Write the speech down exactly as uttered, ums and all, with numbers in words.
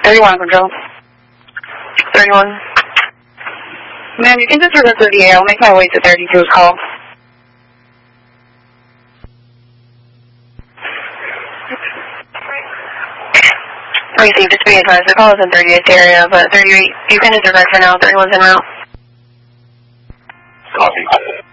thirty-one, control. thirty-one. Ma'am, you can just reverse to the air. I'll make my way to thirty-two's call. Receive, just be advised. The call is in thirty-eighth area, but thirty-eight, you can just reverse for now. thirty-one's en route. Copy.